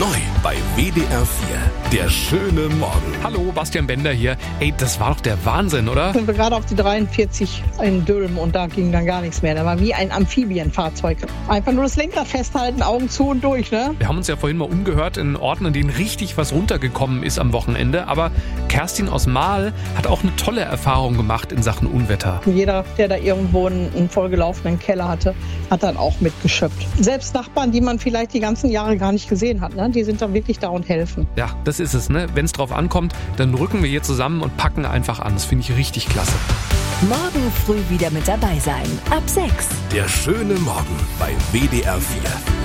Neu bei WDR 4. Der schöne Morgen. Hallo, Bastian Bender hier. Ey, das war doch der Wahnsinn, oder? Sind wir gerade auf die 43 in Dülmen und da ging dann gar nichts mehr. Da war wie ein Amphibienfahrzeug. Einfach nur das Lenkrad festhalten, Augen zu und durch, ne? Wir haben uns ja vorhin mal umgehört in Orten, in denen richtig was runtergekommen ist am Wochenende. Aber Kerstin aus Mahl hat auch eine tolle Erfahrung gemacht in Sachen Unwetter. Jeder, der da irgendwo einen vollgelaufenen Keller hatte, hat dann auch mitgeschöpft. Selbst Nachbarn, die man vielleicht die ganzen Jahre gar nicht gesehen hat, ne? Die sind dann wirklich da und helfen. Ja, das ist es, ne? Wenn es drauf ankommt, dann rücken wir hier zusammen und packen einfach an. Das finde ich richtig klasse. Morgen früh wieder mit dabei sein. Ab 6. Der schöne Morgen bei WDR 4.